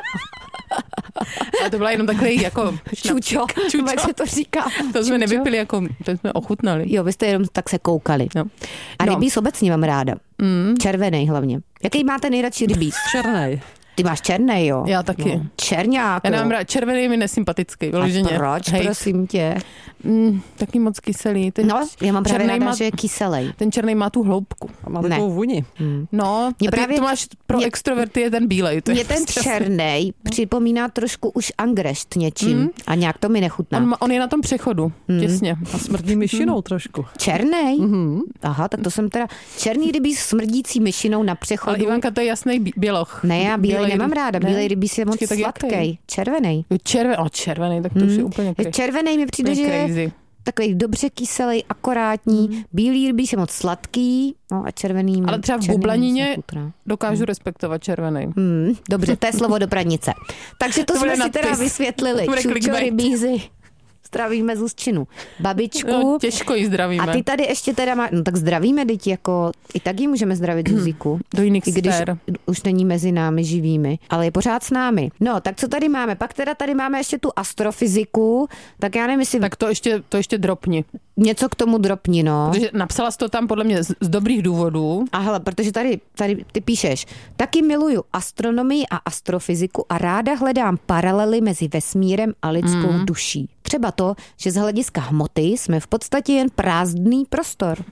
Ale to byla jenom takový jako... Čučo, jak se to říká. To jsme nevypili, jako, to jsme ochutnali. Jo, vy jste jenom tak se koukali. No. A rybíz obecně mám ráda. Červený hlavně. Jaký máte nejradši rybíz? Černej. Ty máš černej, jo? Já taky. No. Čerňák. Já nemám rád. Červený je mi nesympatický. Vyloženě. A proč, prosím tě? Taky moc kyselý. Já mám právě ráda, že je kyselej. Ten černý má tu hloubku. A má takovou vůni. No, právě, to máš pro extroverty je ten bílej. Mě ten černej připomíná trošku už angresht něčím. A nějak to mi nechutná. On je na tom přechodu, těsně. A smrdí myšinou trošku. Černej? Aha, tak to jsem teda... Černý rybíz smrdící myšinou na přechodu. Ale Ivanka, to je jasný běloch. Ne, já bílej nemám ráda. Bílej rybíz je moc sladký. Červený. Červený, tak to už je úplně crazy. Červený mi přijde, že je takový dobře kyselý, akorátní. Bílý rybíz je moc sladký, no a červený. Ale třeba v bublanině dokážu respektovat červený. Dobře, to je slovo do pranice. Takže to jsme si teda vysvětlili. Čučo rybízy. Zdravíme Zuzčinu babičku. No, těžko jí zdravíme. A ty tady ještě teda no tak zdravíme, děti, jako i tak jí můžeme zdravit Zuziku. Do jiných když už není mezi námi živými, ale je pořád s námi. No, tak co tady máme? Pak teda tady máme ještě tu astrofyziku, tak já nevím, jestli... Tak to ještě dropni. Něco k tomu dropni, no. Protože napsala jsi to tam podle mě z dobrých důvodů. A hele, protože tady ty píšeš, taky miluju astronomii a astrofyziku a ráda hledám paralely mezi vesmírem a lidskou duší. Třeba to, že z hlediska hmoty jsme v podstatě jen prázdný prostor.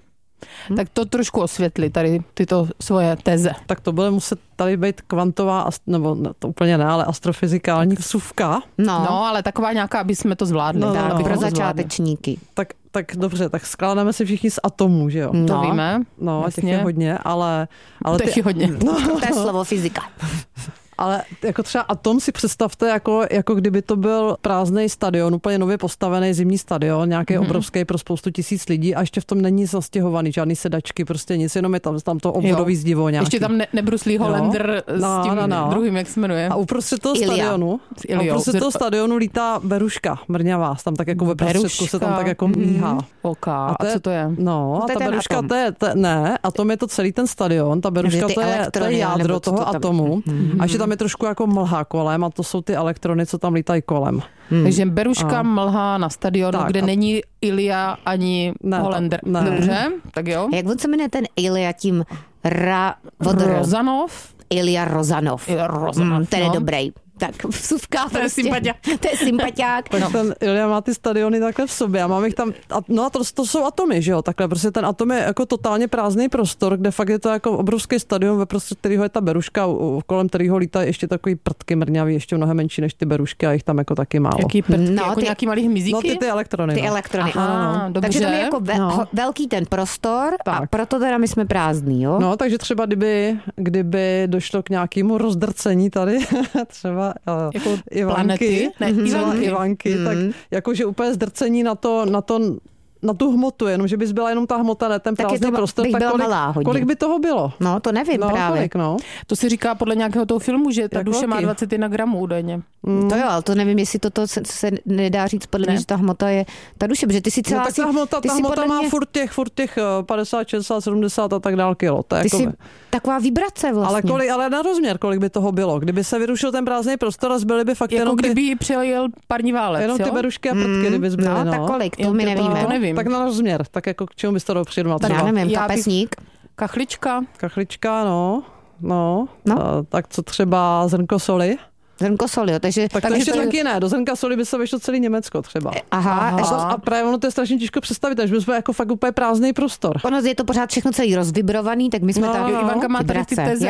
Tak to trošku osvětli tady tyto svoje teze. Tak to bude muset tady být kvantová, nebo to úplně ne, ale astrofyzikální vsuvka. No, ale taková nějaká, aby jsme to zvládli. Pro začátečníky. Tak dobře, tak skládáme si všichni z atomů, že jo? To víme. No, těch je hodně, ale těch je hodně. To je slovo fyzika. Ale jako třeba atom si představte, jako kdyby to byl prázdnej stadion, úplně nově postavený zimní stadion, nějaký obrovský pro spoustu tisíc lidí a ještě v tom není zastěhovaný, žádný sedačky, prostě nic, jenom je tam to obvodový zdivo nějaký. Ještě tam nebruslí Hollander s tím druhým, jak se jmenuje. A uprostřed toho stadionu lítá beruška mrňavá, tam tak jako ve prostředku se tam tak jako míhá. A co to je? No, a ta beruška ne, atom je to celý ten stadion, ta beruška to je jádro toho atomu. A ještě tam je trošku jako mlha kolem a to jsou ty elektrony, co tam lítají kolem. Takže beruška mlha na stadionu, kde není Ilja ani Hollander. Dobře, tak jo. Jak on se jmenuje ten Ilja tím Rozanov? Ilja Rozanov. Ten je dobrý. Tak vsuvka. To je sympatiák. To je sympatiák. Tak ten Ilja má ty stadiony takhle v sobě a mám jich tam, no a to jsou atomy, že jo, takhle, prostě ten atom je jako totálně prázdný prostor, kde fakt je to jako obrovský stadion, ve prostředí kterého je ta beruška, kolem kterého lítají ještě takový prdky mrňavý, ještě mnohem menší než ty berušky a jich tam jako taky málo. Jaký prdky, jako nějaký malý hmyzíky? No ty elektrony. Ty elektrony, Aha, dobře. Takže tam je jako velký ten prostor a proto teda my jsme prázdní, jo? No, takže třeba kdyby došlo k nějakému rozdrcení tady, třeba jako Ivanky, Ivanky, tak jakože úplně zdrcení na tu hmotu, jenom že bys byla jenom ta hmota, ne ten prázdný prostor, tak kolik by toho bylo? No, to nevím právě. Kolik, no. To si říká podle nějakého toho filmu, že ta duše má 21 gramů údajně. To jo, ale to nevím, jestli toto se nedá říct podle mě, že ta hmota je ta duše, protože ty si celá... No, tak ta hmota má furt těch 50, 60, 70 a tak dál kilo. Ty jsi taková vibrace vlastně. Ale na rozměr, kolik by toho bylo? Kdyby se vyrušil ten prázdný prostor a zbyly by fakt jako kdyby přejel parní válec, jenom ty berušky a prdky, kdyby zbyly. No, tak kolik, to my nevíme. To nevím. Tak na rozměr, tak jako k čemu byste to přirovnal? Já nevím, kapesník. Kachlička, no. Tak co třeba zrnko soli? Zrnko soli, jo, takže... Tak to ještě taky ne, do zrnka soli by se vešlo celý Německo třeba. Aha. A právě ono to je strašně těžko představit, takže jsme jako fakt úplně prázdný prostor. Ono je to pořád všechno celý rozvibrovaný, tak my jsme tam... Ivanka má tady ty teze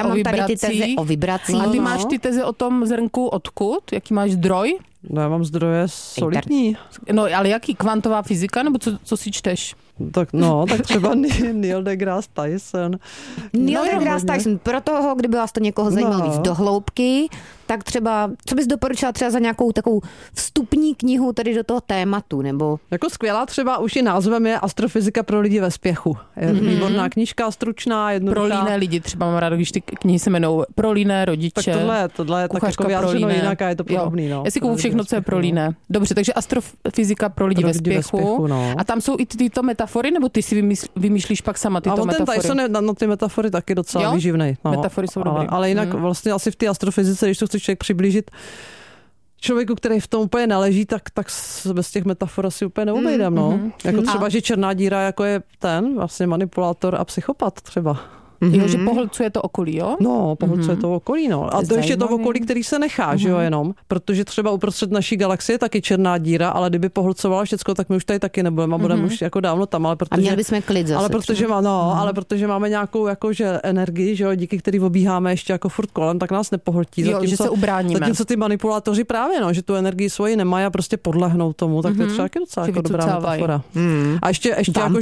o vibracích. A ty máš ty teze o tom zrnku odkud? Jaký máš zdroj? No, já mám zdroje solidní. No, ale jaký? Kvantová fyzika? Nebo co si čteš? Tak třeba Neil deGrasse Tyson. Neil deGrasse Tyson, pro toho, kdyby vás to někoho zajímalo víc do hloubky, tak třeba, co bys doporučila třeba za nějakou takovou vstupní knihu tady do toho tématu, nebo... Jako skvělá třeba už i názvem je Astrofyzika pro lidi ve spěchu. Je výborná knížka, stručná, jednoduchá. Pro líné lidi, třeba mám ráda, když ty knihy se jmenou Pro líné rodiče. Tak tohle je tak jako vyjádřeno jinak a je to podobný. No. Já si kupu všechno, co je pro líné. Dobře, takže astrofyzika pro lidi ve spěchu. No. A tam jsou i tyto metafory, nebo ty si vymýšlíš pak sama tyto metafory? A ten Tyson je na ty metafory taky docela výživnej. No. Metafory jsou dobré. Ale jinak vlastně asi v té astrofyzice, když to chceš člověk přiblížit člověku, který v tom úplně neleží, tak bez těch metafor asi úplně neobejdem. Jako třeba, že černá díra jako je ten vlastně manipulátor a psychopat třeba. Jo, že pohlcuje to okolí, jo? No, pohlcuje to okolí, no. A to ještě to okolí, který se nechá, že jo, jenom. Protože třeba uprostřed naší galaxie je taky černá díra, ale kdyby pohlcovala všecko, tak my už tady taky nebudeme a budeme už jako dávno tam, ale protože... A měli bychom klid zase. Ale protože máme nějakou jakože energii, že jo, díky který obíháme ještě jako furt kolem, tak nás nepohltí. Jo, že se ubráníme. Zatímco ty manipulátoři právě, no, že tu energii svoji nemají a prostě podlehnou tomu, tak to je třeba taky docela jako dobrá metafora. A ještě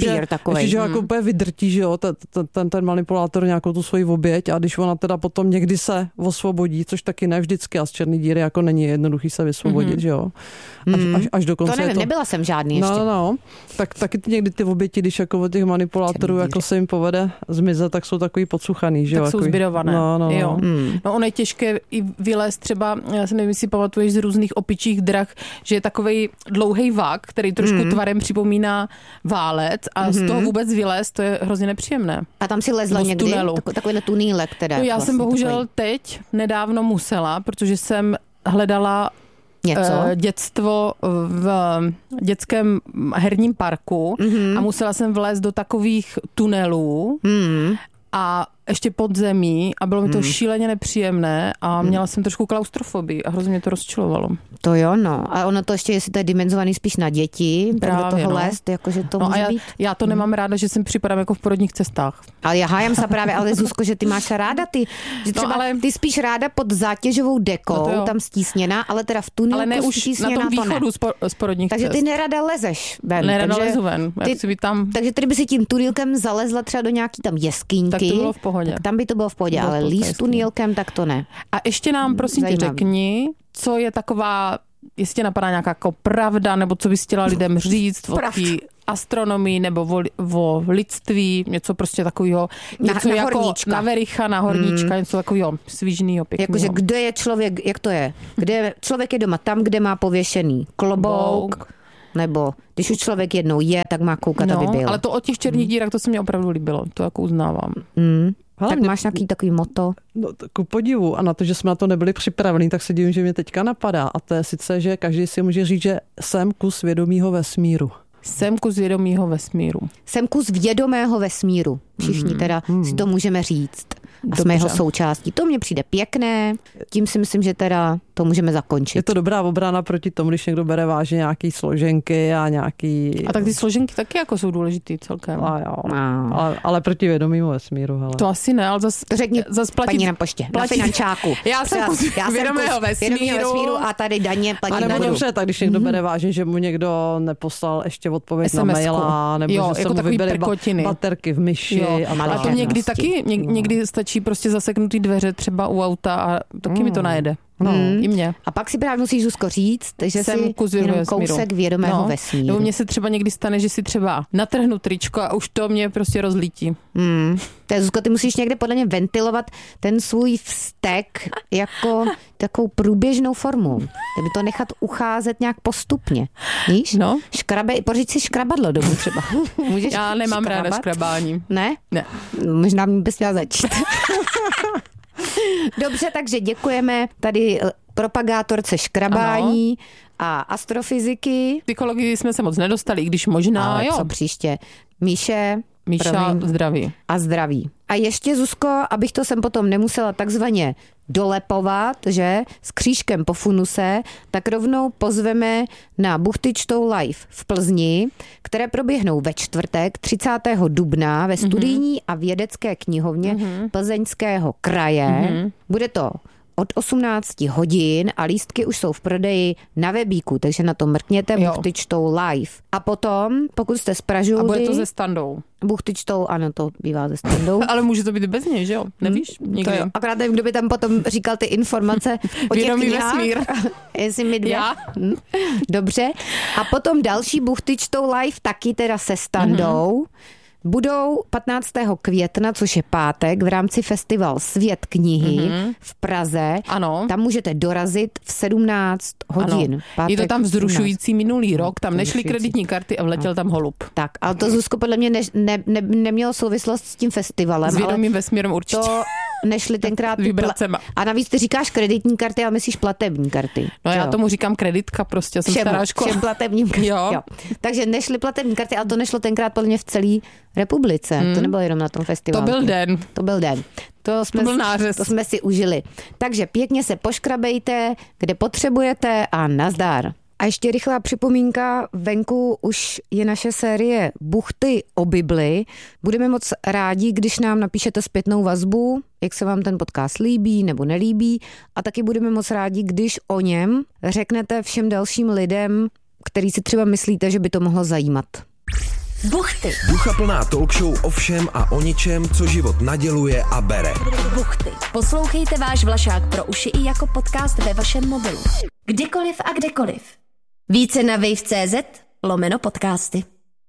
že jako úplně vydrtí, že jo, ten manipulátor nějakou tu svoji oběť a když ona teda potom někdy se osvobodí, což taky ne vždycky a z černé díry jako není jednoduchý se vysvobodit, že jo. Až do konce to nevím, nebyla jsem žádný ještě. No. Tak taky někdy ty oběti, když jako od těch manipulátorů jako se jim povede zmizet, tak jsou takový podsuchaný, že jo. Tak jsou zbydované. Jo. No ono je těžké i vylézt třeba, já si nevím, jestli pamatuješ z různých opičích drah, že je takovej dlouhej vák, který trošku tvarem připomíná válec a z toho vůbec vylézt, to je hrozně nepříjemné. A tam si lezla někdy? Takovýhle tunýlek teda. No, já vlastně jsem bohužel teď nedávno musela, protože jsem hledala dětstvo v dětském herním parku a musela jsem vlézt do takových tunelů a ještě pod zemí a bylo mi to šíleně nepříjemné a měla jsem trošku klaustrofobii a hrozně mě to rozčilovalo. To jo, no. A ono to ještě, jestli to je dimenzovaný spíš na děti, tak do toho lézt, jakože to může být. Já to nemám ráda, že jsem připadám jako v porodních cestách. Ale já hájím se právě, ale Zuzko, že ty máš ráda že třeba ty spíš ráda pod zátěžovou dekou, tam stísněná, ale teda v tunelku ale ne už stísněná, na tom východu z porodních takže cest. ty nerada lezeš ven. Nerada lezu ven. Takže ty by si tím tunelkem zalezla třeba do nějaký tam jeskýnky. Tak to bylo v pohodě. Tak tam by to bylo v pohodě, ale líst tunelkem, tak to ne. A ještě nám prosím tě řekni, co je taková, jestli tě napadá nějaká jako pravda, nebo co bys chtěla lidem říct o té astronomii nebo o lidství, něco prostě takového, něco na jako horníčka. Na vericha, na horníčka, něco takového svížnýho, pěkného. Jakože kde je člověk, jak to je? Člověk je doma tam, kde má pověšený klobouk. Nebo když už člověk jednou je, tak má koukat, aby byl. Ale to od těch černých dírách, to se mi opravdu líbilo, to jako uznávám. Tak máš nějaký takový motto? No, ku podivu a na to, že jsme na to nebyli připraveni, tak se divím, že mě teďka napadá. A to je sice, že každý si může říct, že jsem kus vědomího vesmíru. Jsem kus vědomího vesmíru. Jsem kus vědomého vesmíru. Všichni teda si to můžeme říct. A jsme jeho součástí. To mně přijde pěkné, tím si myslím, že teda to můžeme zakončit. Je to dobrá obrana proti tomu, když někdo bere vážně nějaký složenky a nějaký... A tak ty složenky taky jako jsou důležitý celkem. Ale proti vědomímu vesmíru. Hele. To asi ne, ale to řekni paní na poště, na finančáku. Já jsem kus vědomého vesmíru a tady daně platí nebudu. Dobře, tak když někdo bere vážně, že mu někdo neposlal ještě odpověď na maila, nebo že se mu vybyly baterky v myši. A to někdy taky, někdy stačí prostě zaseknutý dveře třeba u auta a taky mi to najede. I mě. A pak si právě musíš, Zuzko, říct, že jsi jenom kousek vědomého vesmíru. Nebo mně se třeba někdy stane, že si třeba natrhnu tričko a už to mě prostě rozlítí. To je, Zuzko, ty musíš někde podle mě ventilovat ten svůj vztek jako takovou průběžnou formou. Kdyby to nechat ucházet nějak postupně. Víš? No. Pořiď si škrabadlo domů třeba. Můžeš Já nemám ráda škrabání. Ne? Ne. Možná bys měla začít. Dobře, takže děkujeme tady propagátorce škrabání a astrofyziky. Psychologii jsme se moc nedostali, i když možná, ale co příště. Míša, zdraví. A zdraví. A ještě, Zuzko, abych to sem potom nemusela takzvaně dolepovat, že s křížkem po funuse, tak rovnou pozveme na Buchtyčtou live v Plzni, které proběhnou ve čtvrtek 30. dubna ve studijní a vědecké knihovně Plzeňského kraje. Bude to od 18 hodin a lístky už jsou v prodeji na webíku, takže na to mrkněte Buchtyčtou live. A potom, pokud jste z Pražuldy... A bude to se standou. Buchtyčtou, ano, to bývá ze standou. Ale může to být bez něj, že jo? Nevíš? To jo. Akorát nevím, kdo by tam potom říkal ty informace o těch knihách. Vesmír. Jestli my dvě. Já? Dobře. A potom další Buchtyčtou live taky teda se standou. Budou 15. května, což je pátek, v rámci festival Svět knihy v Praze. Ano. Tam můžete dorazit v 17 hodin. Pátek, je to tam vzrušující minulý rok, tam nešly kreditní karty a vletěl tam holub. Tak, ale to, Zuzko, podle mě nemělo souvislost s tím festivalem. S vědomým vesmírem určitě. To nešli tenkrát a navíc ty říkáš kreditní karty, ale myslíš platební karty. No já tomu říkám kreditka, prostě jsem stará škola. Všem platebním karty. Jo. Takže nešly platební karty, ale to nešlo tenkrát podle mě v celé republice. To nebylo jenom na tom festivalu. To byl den. To byl nářez. To jsme si užili. Takže pěkně se poškrabejte, kde potřebujete a nazdar. A ještě rychlá připomínka, venku už je naše série Buchty o Bibli. Budeme moc rádi, když nám napíšete zpětnou vazbu, jak se vám ten podcast líbí nebo nelíbí. A taky budeme moc rádi, když o něm řeknete všem dalším lidem, který si třeba myslíte, že by to mohlo zajímat. Buchty. Duchaplná talk show o všem a o ničem, co život naděluje a bere. Buchty. Poslouchejte váš Vlašák pro uši i jako podcast ve vašem mobilu. Kdykoliv a kdekoliv. Více na wave.cz/podcasty.